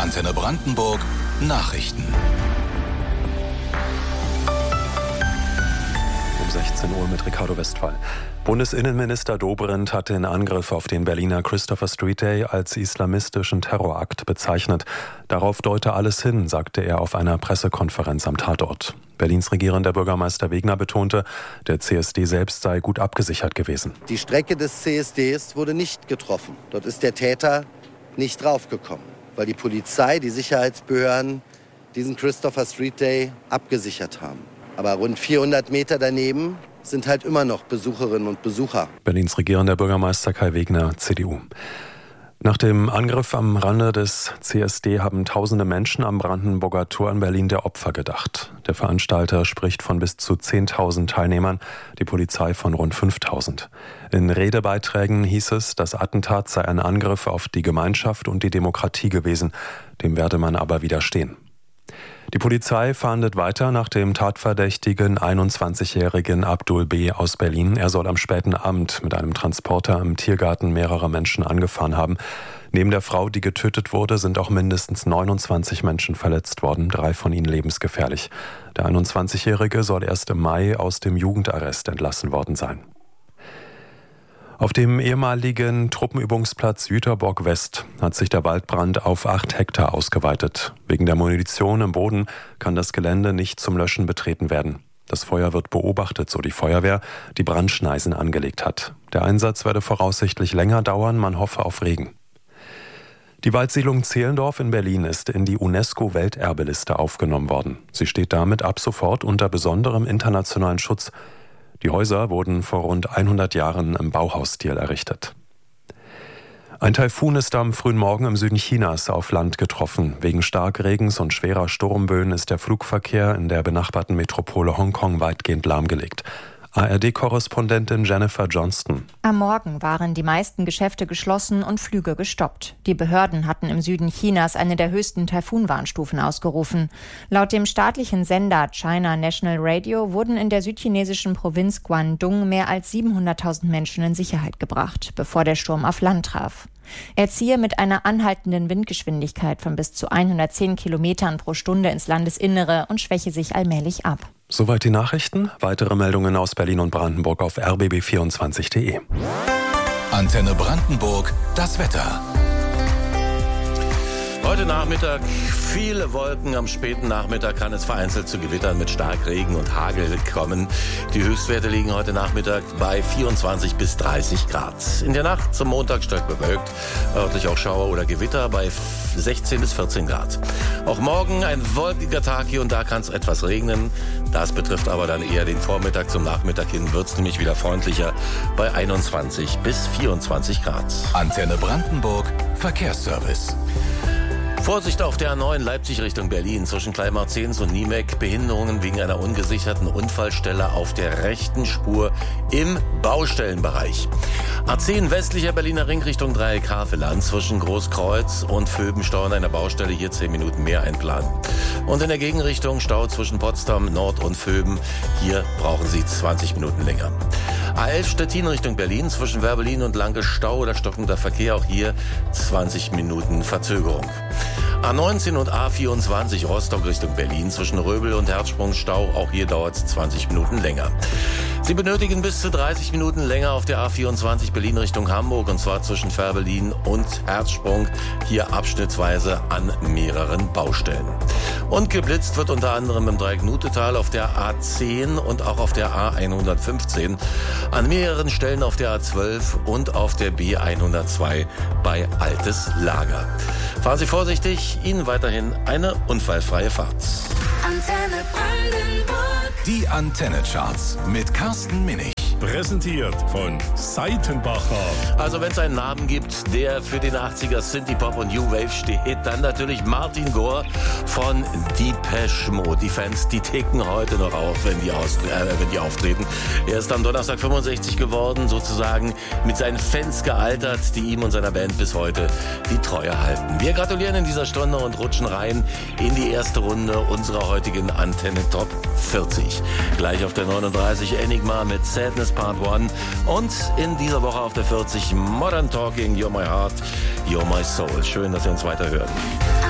Antenne Brandenburg Nachrichten. Um 16 Uhr mit Ricardo Westphal. Bundesinnenminister Dobrindt hat den Angriff auf den Berliner Christopher Street Day als islamistischen Terrorakt bezeichnet. Darauf deute alles hin, sagte er auf einer Pressekonferenz am Tatort. Berlins regierender Bürgermeister Wegner betonte, der CSD selbst sei gut abgesichert gewesen. Die Strecke des CSDs wurde nicht getroffen. Dort ist der Täter nicht draufgekommen, weil die Polizei, die Sicherheitsbehörden diesen Christopher Street Day abgesichert haben. Aber rund 400 Meter daneben sind halt immer noch Besucherinnen und Besucher. Berlins regierender Bürgermeister Kai Wegner, CDU. Nach dem Angriff am Rande des CSD haben tausende Menschen am Brandenburger Tor in Berlin der Opfer gedacht. Der Veranstalter spricht von bis zu 10.000 Teilnehmern, die Polizei von rund 5.000. In Redebeiträgen hieß es, das Attentat sei ein Angriff auf die Gemeinschaft und die Demokratie gewesen. Dem werde man aber widerstehen. Die Polizei fahndet weiter nach dem tatverdächtigen 21-jährigen Abdul B. aus Berlin. Er soll am späten Abend mit einem Transporter im Tiergarten mehrere Menschen angefahren haben. Neben der Frau, die getötet wurde, sind auch mindestens 29 Menschen verletzt worden, 3 von ihnen lebensgefährlich. Der 21-jährige soll erst im Mai aus dem Jugendarrest entlassen worden sein. Auf dem ehemaligen Truppenübungsplatz Jüterbock West hat sich der Waldbrand auf 8 Hektar ausgeweitet. Wegen der Munition im Boden kann das Gelände nicht zum Löschen betreten werden. Das Feuer wird beobachtet, so die Feuerwehr, die Brandschneisen angelegt hat. Der Einsatz werde voraussichtlich länger dauern, man hoffe auf Regen. Die Waldsiedlung Zehlendorf in Berlin ist in die UNESCO-Welterbeliste aufgenommen worden. Sie steht damit ab sofort unter besonderem internationalen Schutz. Die Häuser wurden vor rund 100 Jahren im Bauhausstil errichtet. Ein Taifun ist am frühen Morgen im Süden Chinas auf Land getroffen. Wegen Starkregens und schwerer Sturmböen ist der Flugverkehr in der benachbarten Metropole Hongkong weitgehend lahmgelegt. ARD-Korrespondentin Jennifer Johnston. Am Morgen waren die meisten Geschäfte geschlossen und Flüge gestoppt. Die Behörden hatten im Süden Chinas eine der höchsten Taifun-Warnstufen ausgerufen. Laut dem staatlichen Sender China National Radio wurden in der südchinesischen Provinz Guangdong mehr als 700.000 Menschen in Sicherheit gebracht, bevor der Sturm auf Land traf. Er ziehe mit einer anhaltenden Windgeschwindigkeit von bis zu 110 Kilometern pro Stunde ins Landesinnere und schwäche sich allmählich ab. Soweit die Nachrichten. Weitere Meldungen aus Berlin und Brandenburg auf rbb24.de. Antenne Brandenburg, das Wetter. Heute Nachmittag viele Wolken. Am späten Nachmittag kann es vereinzelt zu Gewittern mit Starkregen und Hagel kommen. Die Höchstwerte liegen heute Nachmittag bei 24 bis 30 Grad. In der Nacht zum Montag stark bewölkt, örtlich auch Schauer oder Gewitter bei 16 bis 14 Grad. Auch morgen ein wolkiger Tag, hier und da kann es etwas regnen. Das betrifft aber dann eher den Vormittag. Zum Nachmittag hin wird es nämlich wieder freundlicher bei 21 bis 24 Grad. Antenne Brandenburg, Verkehrsservice. Vorsicht auf der A9 Leipzig Richtung Berlin zwischen Kleinmarzens und Niemek. Behinderungen wegen einer ungesicherten Unfallstelle auf der rechten Spur im Baustellenbereich. A10 westlicher Berliner Ring Richtung Dreieck Havelland zwischen Großkreuz und Vöben Stau an einer Baustelle. Hier 10 Minuten mehr einplanen. Und in der Gegenrichtung Stau zwischen Potsdam Nord und Vöben. Hier brauchen Sie 20 Minuten länger. A11 Stettin Richtung Berlin zwischen Werbelin und Lanke Stau oder stockender Verkehr. Auch hier 20 Minuten Verzögerung. A19 und A24 Rostock Richtung Berlin zwischen Röbel und Herzsprung Stau. Auch hier dauert es 20 Minuten länger. Sie benötigen bis zu 30 Minuten länger auf der A24 Berlin Richtung Hamburg, und zwar zwischen Färbelin und Herzsprung, hier abschnittsweise an mehreren Baustellen. Und geblitzt wird unter anderem im Dreieck Nutetal auf der A10 und auch auf der A115, an mehreren Stellen auf der A12 und auf der B102 bei Altes Lager. Fahren Sie vorsichtig, Ihnen weiterhin eine unfallfreie Fahrt. Antenne Brandenburg. Die Antenne-Charts mit Carsten Minich. Präsentiert von Seitenbacher. Also wenn es einen Namen gibt, der für den 80er Synthie-Pop und New Wave steht, dann natürlich Martin Gore von Depeche Mode. Die Fans, die ticken heute noch auf, wenn die auftreten. Er ist am Donnerstag 65 geworden, sozusagen mit seinen Fans gealtert, die ihm und seiner Band bis heute die Treue halten. Wir gratulieren in dieser Stunde und rutschen rein in die erste Runde unserer heutigen Antenne Top 40. Gleich auf der 39 Enigma mit Sadness Part 1 und in dieser Woche auf der 40 Modern Talking, You're My Heart, You're My Soul. Schön, dass ihr uns weiterhört.